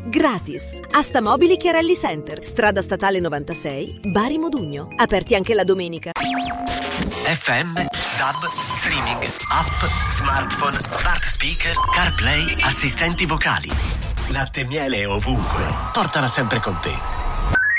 gratis. Asta Mobili Chiarelli Center, strada statale 96, Bari Modugno. Aperti anche la domenica. FM, DAB, streaming, app, smartphone, smart speaker, CarPlay, assistenti vocali. Latte e miele ovunque. Portala sempre con te.